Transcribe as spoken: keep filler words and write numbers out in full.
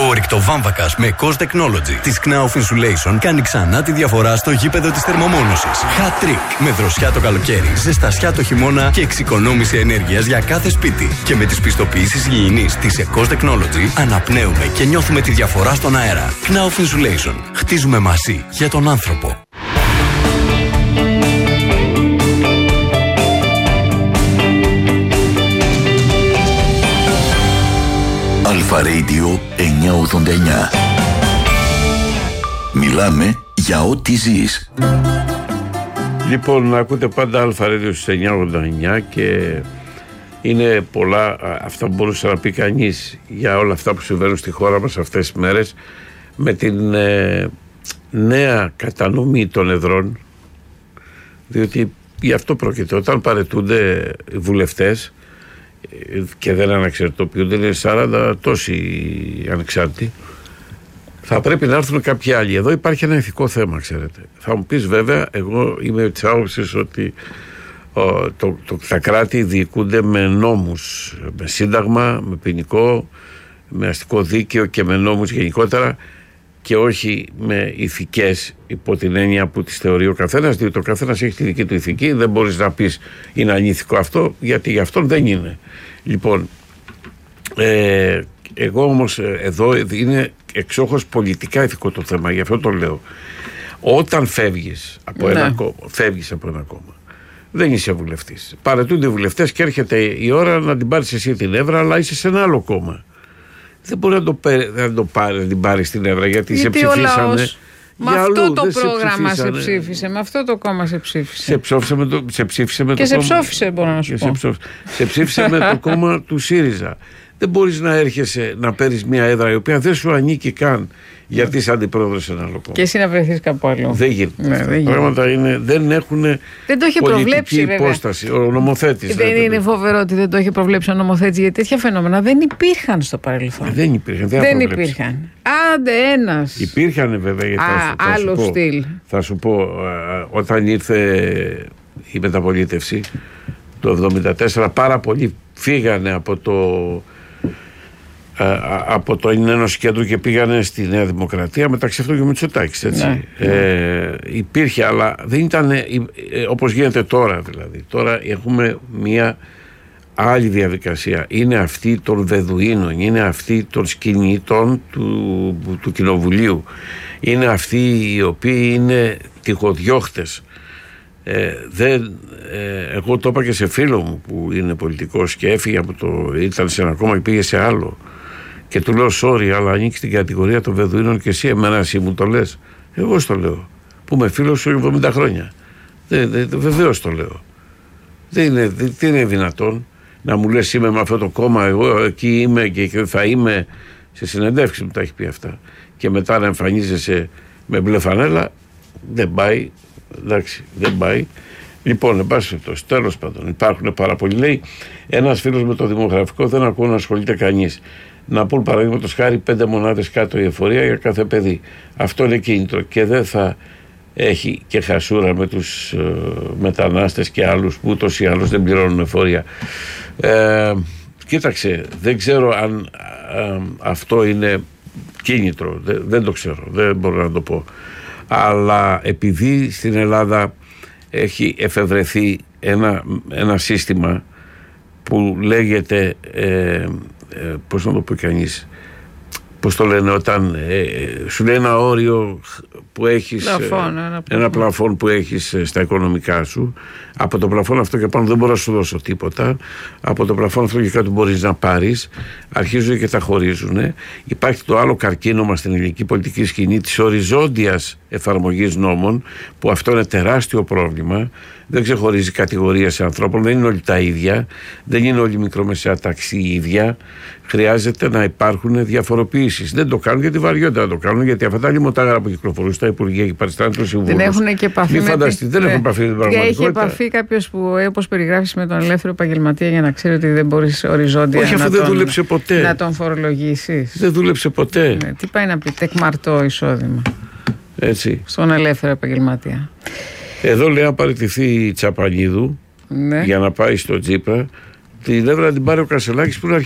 Ο ρηκτοβάμβακας με Cost Technology της Knauf Insulation κάνει ξανά τη διαφορά στο γήπεδο της θερμομόνωσης. Hat trick με δροσιά το καλοκαίρι, ζεστασιά το χειμώνα και εξοικονόμηση ενέργειας για κάθε σπίτι. Και με τις πιστοποιήσεις υγιεινής της Cost Technology αναπνέουμε και νιώθουμε τη διαφορά στον αέρα. Knauf Insulation. Χτίζουμε μαζί για τον άνθρωπο. Αλφα Radio εννιακόσια ογδόντα εννιά. Μιλάμε για ό,τι ζεις. Λοιπόν, ακούτε πάντα Αλφα Radio στις εννιακόσια ογδόντα εννιά και είναι πολλά αυτά που μπορούσε να πει κανείς για όλα αυτά που συμβαίνουν στη χώρα μας αυτές τις μέρες με την ε, νέα κατανομή των εδρών, διότι γι' αυτό πρόκειται. Όταν παραιτούνται οι βουλευτές και δεν αναξαρτητοποιούνται, είναι σαράντα τόσοι ανεξάρτητοι, θα πρέπει να έρθουν κάποιοι άλλοι. Εδώ υπάρχει ένα ηθικό θέμα, ξέρετε. Θα μου πεις βέβαια, εγώ είμαι της άποψης ότι ο, το, το, τα κράτη διοικούνται με νόμους, με σύνταγμα, με ποινικό, με αστικό δίκαιο και με νόμους γενικότερα και όχι με ηθικές υπό την έννοια που τις θεωρεί ο καθένας, διότι ο καθένας έχει τη δική του ηθική. Δεν μπορείς να πεις είναι ανήθικο αυτό, γιατί για αυτόν δεν είναι. Λοιπόν, ε, εγώ όμως εδώ είναι εξόχως πολιτικά ηθικό το θέμα, γι' αυτό το λέω. Όταν φεύγεις από, ναι. ένα, κόμμα, φεύγεις από ένα κόμμα, δεν είσαι βουλευτής. Παραιτούνται οι βουλευτές και έρχεται η ώρα να την πάρεις εσύ την έδρα, αλλά είσαι σε ένα άλλο κόμμα. Δεν μπορεί να το, να το πάρει, να την πάρει στην έδρα, γιατί, γιατί σε ψηφίσανε. Με αυτό αλλού, το πρόγραμμα σε, σε ψήφισε, με αυτό το κόμμα σε ψήφισε. Σε, ψόφισε με το, σε ψήφισε με και το σε κόμμα. ψόφισε, μπορώ να σου πω. Σε, σε ψήφισε με το κόμμα του ΣΥΡΙΖΑ. Δεν μπορείς να έρχεσαι να παίρνεις μια έδρα η οποία δεν σου ανήκει καν, γιατί είσαι αντιπρόεδρος σε ένα άλλο κόμμα. Και εσύ να βρεθείς κάπου αλλού. Δεν γίνεται. Ναι, δεν πράγματα είναι, δεν έχουν δεν το έχει πολιτική προβλέψει, υπόσταση. Ο νομοθέτης. Δεν είναι παιδί. Φοβερό ότι δεν το έχει προβλέψει ο νομοθέτης, γιατί τέτοια φαινόμενα δεν υπήρχαν στο παρελθόν. Ε, δεν υπήρχαν. Δεν, δεν υπήρχαν. Άντε ένας. Υπήρχαν βέβαια. Γιατί Α, θα, θα άλλο σου στυλ. Πω, θα σου πω, α, όταν ήρθε η μεταπολίτευση το εβδομήντα τέσσερα, πάρα πολλοί φύγανε από το. από το Ένωση Κέντρου και πήγανε στη Νέα Δημοκρατία, μεταξύ αυτού και ο Μητσοτάκης, έτσι. Ναι, ε, υπήρχε, αλλά δεν ήταν ε, ε, όπως γίνεται τώρα, δηλαδή. Τώρα έχουμε μια άλλη διαδικασία. Είναι αυτή των Βεδουίνων, είναι αυτή των σκηνητών του, του Κοινοβουλίου, είναι αυτοί οι οποίοι είναι τυχοδιώχτες. Ε, δεν, ε, εγώ το είπα και σε φίλο μου που είναι πολιτικός και έφυγε από το, ήταν σε ένα κόμμα και πήγε σε άλλο. Και του λέω sorry, αλλά ανήκει στην κατηγορία των Βεδουίνων και εσύ εμένα εσύ μου το λες. Εγώ στο λέω. Που είμαι φίλος σου εβδομήντα χρόνια. Βεβαίως το λέω. Δεν είναι, δεν είναι δυνατόν να μου λες είμαι με αυτό το κόμμα, εγώ εκεί είμαι και θα είμαι. Σε συνεντεύξεις μου τα έχει πει αυτά. Και μετά να εμφανίζεσαι με μπλε φανέλα, δεν πάει. Εντάξει, δεν πάει. Λοιπόν, εν πάση περιπτώσει, τέλος πάντων, υπάρχουν πάρα πολλοί. Λέει ένας φίλος με το δημογραφικό δεν ακούω να ασχολείται κανείς. Να πούν παραδείγματος χάρη πέντε μονάδες κάτω η εφορία για κάθε παιδί. Αυτό είναι κίνητρο και δεν θα έχει και χασούρα με τους ε, μετανάστες και άλλους που ούτως ή άλλως δεν πληρώνουν εφορία. Ε, κοίταξε, δεν ξέρω αν ε, αυτό είναι κίνητρο. Δεν, δεν το ξέρω, δεν μπορώ να το πω. Αλλά επειδή στην Ελλάδα έχει εφευρεθεί ένα, ένα σύστημα που λέγεται ε, ε, πώς να το πω κανείς, πώς το λένε όταν ε, σου λέει ένα όριο που έχεις, πλαφόν, ένα, πλαφόν. ένα πλαφόν που έχεις στα οικονομικά σου, από το πλαφόν αυτό και πάνω δεν μπορώ να σου δώσω τίποτα, από το πλαφόν αυτό και κάτω μπορείς να πάρεις, αρχίζουν και τα χωρίζουν. Υπάρχει το άλλο καρκίνωμα στην ελληνική πολιτική σκηνή της οριζόντιας εφαρμογής νόμων, που αυτό είναι τεράστιο πρόβλημα. Δεν ξεχωρίζει κατηγορίες ανθρώπων, δεν είναι όλοι τα ίδια, δεν είναι όλοι μικρομεσαία τάξη η ίδια. Χρειάζεται να υπάρχουν διαφοροποιήσεις. Δεν το κάνουν γιατί βαριόνται να το κάνουν, γιατί αυτά τα λιμωτάγαρα που κυκλοφορούν στα Υπουργεία και παριστάνουν του συμβούλου. Δεν έχουν και επαφή. Μην φανταστείτε, δεν έχουν επαφή με την πραγματικότητα. Έχει επαφή κάποιο που, όπως περιγράφει, με τον ελεύθερο επαγγελματία για να ξέρει ότι δεν μπορεί οριζόντια. Όχι, αυτό δεν δούλεψε ποτέ. Να τον φορολογήσει. Δεν δούλεψε ποτέ. Ναι, τι πάει να πει, τεκμαρτό εισόδημα. Έτσι. Στον ελεύθερο επαγγελματία. Εδώ λέει αν παραιτηθεί η Τσαπανίδου, ναι, για να πάει στο Τσίπρα, την έδρα να την πάρει ο Κασελάκης που είναι